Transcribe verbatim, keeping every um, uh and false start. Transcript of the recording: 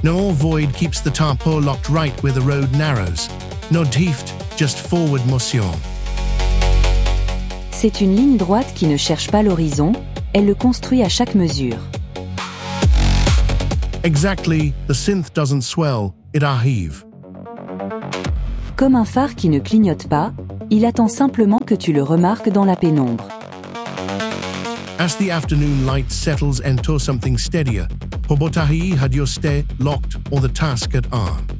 No void keeps the tarpaul locked right where the road narrows. No drift, just forward motion. C'est une ligne droite qui ne cherche pas l'horizon, elle le construit à chaque mesure. Exactly, the synth doesn't swell, it arrive. Comme un phare qui ne clignote pas, il attend simplement que tu le remarques dans la pénombre. As the afternoon light settles into something steadier, pobotahi had your stay locked or the task at hand.